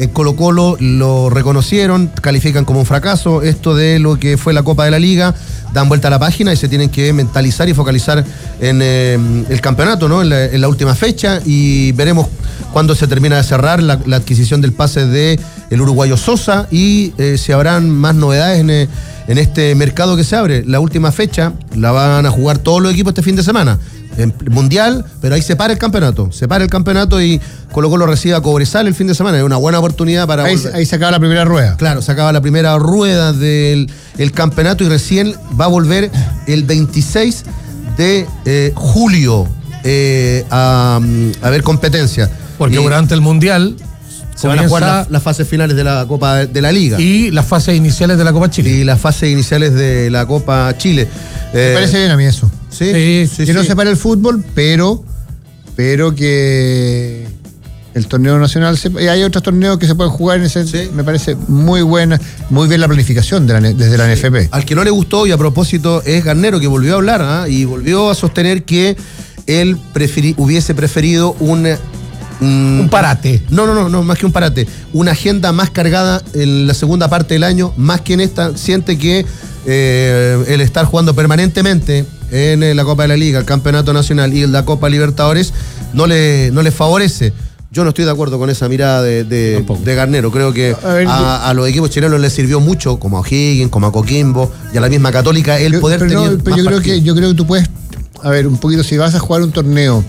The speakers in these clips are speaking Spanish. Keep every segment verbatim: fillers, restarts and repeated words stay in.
En Colo-Colo lo reconocieron, califican como un fracaso esto de lo que fue la Copa de la Liga, dan vuelta a la página y se tienen que mentalizar y focalizar en eh, el campeonato, ¿no? En la, en la última fecha, y veremos cuándo se termina de cerrar la, la adquisición del pase de el uruguayo Sosa y eh, si habrán más novedades en, eh, en este mercado que se abre. La última fecha la van a jugar todos los equipos este fin de semana. En mundial, pero ahí se para el campeonato, se para el campeonato y Colo-Colo recibe a Cobresal el fin de semana. Es una buena oportunidad para... Ahí, ahí se acaba la primera rueda. Claro, se acaba la primera rueda del el campeonato y recién va a volver el veintiséis de eh, julio eh, a, a ver competencia. Porque y, durante el mundial se van a jugar las, las fases finales de la Copa de, de la Liga. Y las fases iniciales de la Copa Chile. Y las fases iniciales de la Copa Chile. Me eh, parece bien a mí eso. Sí, sí, sí, que sí. no se pare el fútbol, pero pero que el torneo nacional se, y hay otros torneos que se pueden jugar en ese. Sí. Me parece muy buena, muy bien la planificación de la, desde la sí. N F P. Al que no le gustó, y a propósito, es Garnero, que volvió a hablar ¿eh? y volvió a sostener que él preferi, hubiese preferido un Un, un parate. No, no, no, no, más que un parate. Una agenda más cargada en la segunda parte del año, más que en esta. Siente que eh, el estar jugando permanentemente en la Copa de la Liga, el Campeonato Nacional y la Copa Libertadores no le, no le favorece. Yo no estoy de acuerdo con esa mirada de, de, de Garnero. Creo que a, ver, a, a los equipos chilenos les sirvió mucho, como a O'Higgins, como a Coquimbo y a la misma Católica, el yo, poder pero tener no, pero yo creo que yo creo que tú puedes, a ver, un poquito, si vas a jugar un torneo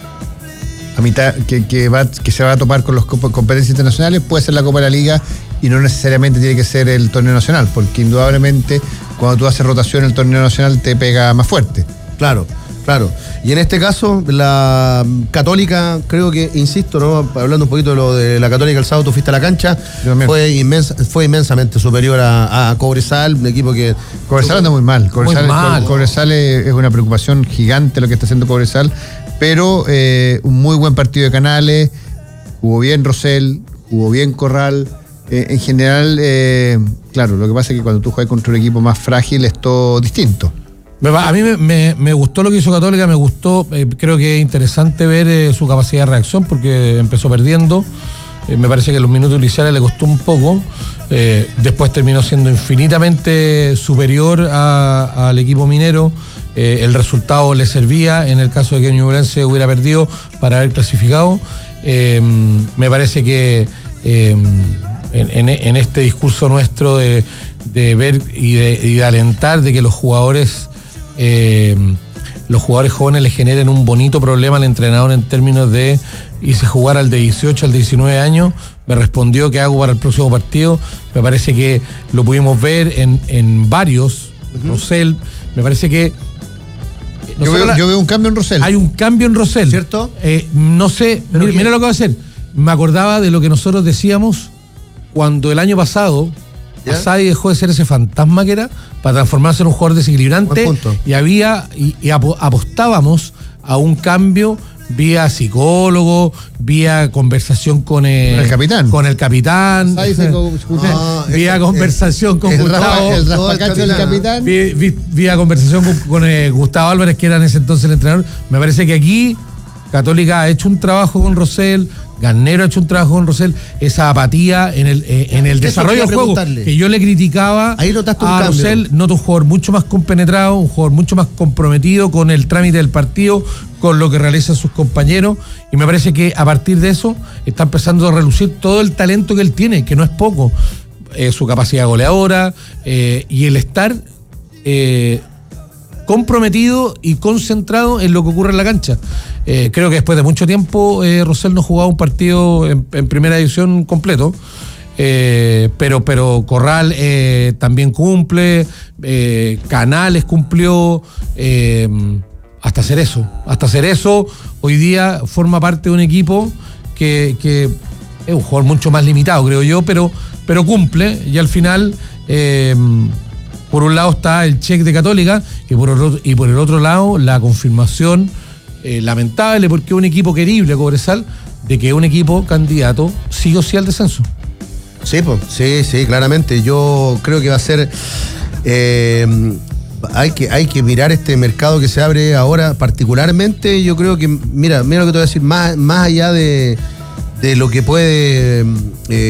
a mitad que, que, va, que se va a topar con las competencias internacionales, puede ser la Copa de la Liga y no necesariamente tiene que ser el torneo nacional, porque indudablemente cuando tú haces rotación el torneo nacional te pega más fuerte. Claro, claro. Y en este caso, la Católica, creo que, insisto, ¿no? Hablando un poquito de lo de la Católica el sábado, tú fuiste a la cancha, fue, inmensa, fue inmensamente superior a, a Cobresal, un equipo que... Cobresal anda muy mal. Cobresal, muy mal. Cobresal es, es una preocupación gigante lo que está haciendo Cobresal, pero eh, un muy buen partido de Canales, jugó bien Rosell, jugó bien Corral. Eh, en general, eh, claro, lo que pasa es que cuando tú juegas contra un equipo más frágil es todo distinto. A mí me, me, me gustó lo que hizo Católica, me gustó, eh, creo que es interesante ver eh, su capacidad de reacción porque empezó perdiendo, eh, me parece que en los minutos iniciales le costó un poco, eh, después terminó siendo infinitamente superior a, al equipo minero, eh, el resultado le servía en el caso de que Ñublense hubiera perdido para haber clasificado, eh, me parece que eh, en, en, en este discurso nuestro de, de ver y de, y de alentar de que los jugadores Eh, los jugadores jóvenes les generen un bonito problema al entrenador en términos de y si jugar al de dieciocho al diecinueve años, me respondió que hago para el próximo partido, me parece que lo pudimos ver en, en varios, uh-huh. Rosell, me parece que no yo, veo, la, yo veo un cambio en Rosell. Hay un cambio en Rosell, ¿cierto? Eh, no sé, mira, mira lo que va a hacer, me acordaba de lo que nosotros decíamos cuando el año pasado Asadi dejó de ser ese fantasma que era para transformarse en un jugador desequilibrante y había y, y apostábamos a un cambio vía psicólogo, vía conversación con el, el capitán, con el capitán, ah, vía el, conversación el, con el Gustavo, el raspacacho del capitán, vía, vía, vía conversación con, con eh, Gustavo Álvarez, que era en ese entonces el entrenador. Me parece que aquí Católica ha hecho un trabajo con Rosell, Garnero ha hecho un trabajo con Rosell, esa apatía en el, eh, en el desarrollo del juego que yo le criticaba ahí notaste un a cambio. Rosell, noto un jugador mucho más compenetrado, un jugador mucho más comprometido con el trámite del partido, con lo que realizan sus compañeros, y me parece que a partir de eso está empezando a relucir todo el talento que él tiene, que no es poco, eh, su capacidad goleadora eh, y el estar eh, comprometido y concentrado en lo que ocurre en la cancha. Eh, creo que después de mucho tiempo eh, Rosell no jugaba un partido en, en primera división completo, eh, pero, pero Corral eh, también cumple, eh, Canales cumplió, eh, hasta hacer eso, hasta hacer eso, hoy día forma parte de un equipo que, que es un jugador mucho más limitado, creo yo, pero, pero cumple, y al final eh, por un lado está el cheque de Católica y por, otro, y por el otro lado la confirmación eh, lamentable, porque es un equipo querible, Cobresal, de que es un equipo candidato sí o sí al descenso. Sí, pues, sí, sí, claramente. Yo creo que va a ser... Eh, hay que, hay que mirar este mercado que se abre ahora, particularmente, yo creo que, mira, mira lo que te voy a decir, más, más allá de, de lo que puede... Eh,